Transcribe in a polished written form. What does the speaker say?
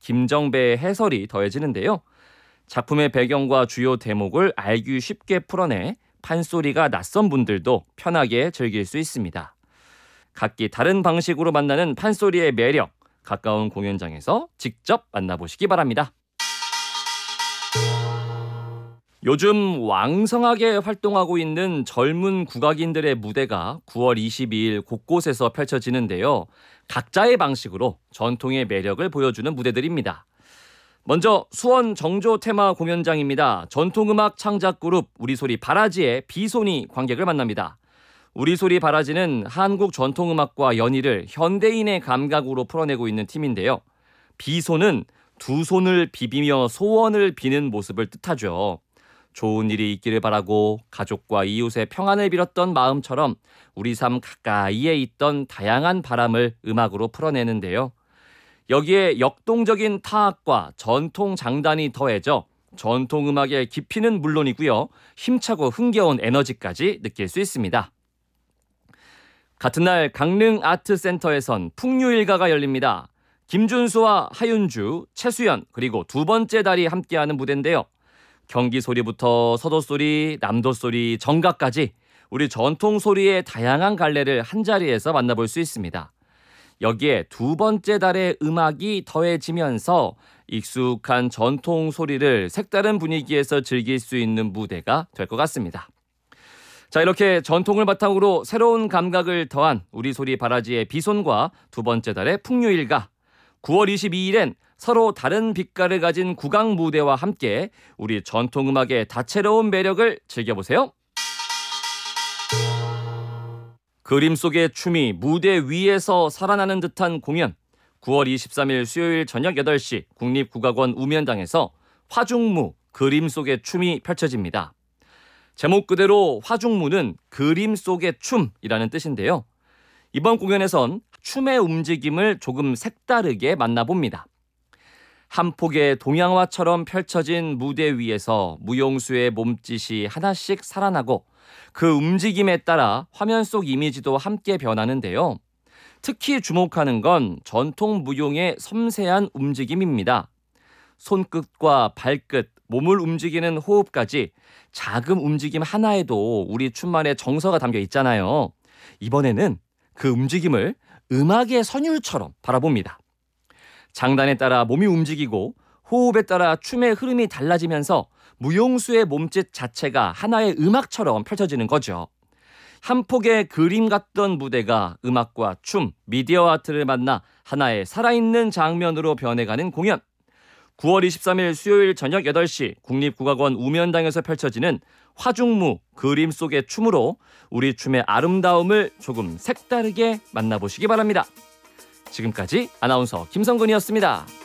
김정배의 해설이 더해지는데요. 작품의 배경과 주요 대목을 알기 쉽게 풀어내 판소리가 낯선 분들도 편하게 즐길 수 있습니다. 각기 다른 방식으로 만나는 판소리의 매력, 가까운 공연장에서 직접 만나보시기 바랍니다. 요즘 왕성하게 활동하고 있는 젊은 국악인들의 무대가 9월 22일 곳곳에서 펼쳐지는데요. 각자의 방식으로 전통의 매력을 보여주는 무대들입니다. 먼저 수원 정조 테마 공연장입니다. 전통음악 창작 그룹 우리소리 바라지의 비손이 관객을 만납니다. 우리소리 바라지는 한국 전통음악과 연희를 현대인의 감각으로 풀어내고 있는 팀인데요. 비손은 두 손을 비비며 소원을 비는 모습을 뜻하죠. 좋은 일이 있기를 바라고 가족과 이웃의 평안을 빌었던 마음처럼 우리 삶 가까이에 있던 다양한 바람을 음악으로 풀어내는데요. 여기에 역동적인 타악과 전통 장단이 더해져 전통 음악의 깊이는 물론이고요. 힘차고 흥겨운 에너지까지 느낄 수 있습니다. 같은 날 강릉 아트센터에선 풍류일가가 열립니다. 김준수와 하윤주, 최수연 그리고 두 번째 달이 함께하는 무대인데요. 경기 소리부터 서도 소리, 남도 소리, 정가까지 우리 전통 소리의 다양한 갈래를 한자리에서 만나볼 수 있습니다. 여기에 두 번째 달의 음악이 더해지면서 익숙한 전통 소리를 색다른 분위기에서 즐길 수 있는 무대가 될 것 같습니다. 자, 이렇게 전통을 바탕으로 새로운 감각을 더한 우리소리 바라지의 비손과 두 번째 달의 풍류일가. 9월 22일엔 서로 다른 빛깔을 가진 국악 무대와 함께 우리 전통음악의 다채로운 매력을 즐겨보세요. 그림 속의 춤이 무대 위에서 살아나는 듯한 공연. 9월 23일 수요일 저녁 8시 국립국악원 우면당에서 화중무, 그림 속의 춤이 펼쳐집니다. 제목 그대로 화중무는 그림 속의 춤이라는 뜻인데요. 이번 공연에선 춤의 움직임을 조금 색다르게 만나봅니다. 한 폭의 동양화처럼 펼쳐진 무대 위에서 무용수의 몸짓이 하나씩 살아나고 그 움직임에 따라 화면 속 이미지도 함께 변하는데요. 특히 주목하는 건 전통 무용의 섬세한 움직임입니다. 손끝과 발끝, 몸을 움직이는 호흡까지 작은 움직임 하나에도 우리 춤만의 정서가 담겨 있잖아요. 이번에는 그 움직임을 음악의 선율처럼 바라봅니다. 장단에 따라 몸이 움직이고 호흡에 따라 춤의 흐름이 달라지면서 무용수의 몸짓 자체가 하나의 음악처럼 펼쳐지는 거죠. 한 폭의 그림 같던 무대가 음악과 춤, 미디어 아트를 만나 하나의 살아있는 장면으로 변해가는 공연. 9월 23일 수요일 저녁 8시 국립국악원 우면당에서 펼쳐지는 화중무, 그림 속의 춤으로 우리 춤의 아름다움을 조금 색다르게 만나보시기 바랍니다. 지금까지 아나운서 김성근이었습니다.